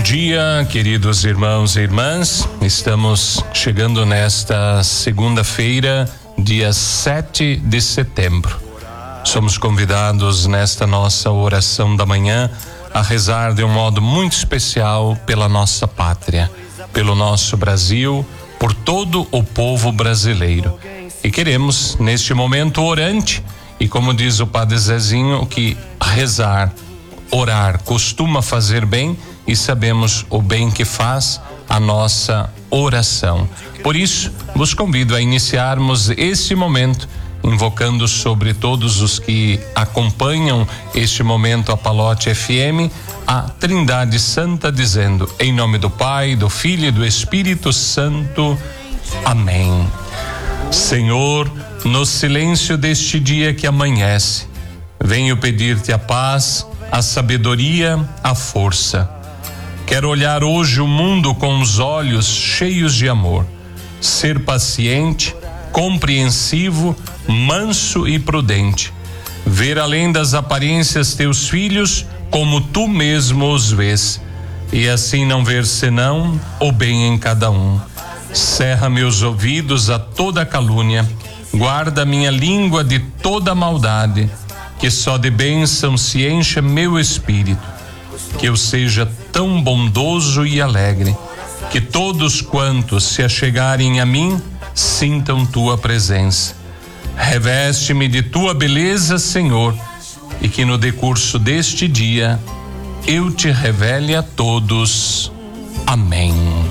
dia, queridos irmãos e irmãs. Estamos chegando nesta segunda-feira, dia 7 de setembro. Somos convidados nesta nossa oração da manhã a rezar de um modo muito especial pela nossa pátria, pelo nosso Brasil, por todo o povo brasileiro. E queremos, neste momento orante, e como diz o Padre Zezinho, que rezar, orar costuma fazer bem, e sabemos o bem que faz a nossa oração. Por isso, vos convido a iniciarmos esse momento invocando sobre todos os que acompanham este momento a Palote FM, a Trindade Santa, dizendo: em nome do Pai, do Filho e do Espírito Santo. Amém. Senhor, no silêncio deste dia que amanhece, venho pedir-te a paz, a sabedoria, a força. Quero olhar hoje o mundo com os olhos cheios de amor, ser paciente, compreensivo, manso e prudente, ver além das aparências teus filhos como tu mesmo os vês, e assim não ver senão o bem em cada um. Cerra meus ouvidos a toda calúnia, guarda minha língua de toda maldade, que só de bênção se encha meu espírito. Que eu seja tão bondoso e alegre, que todos quantos se achegarem a mim sintam tua presença. Reveste-me de tua beleza, Senhor, e que no decurso deste dia eu te revele a todos. Amém.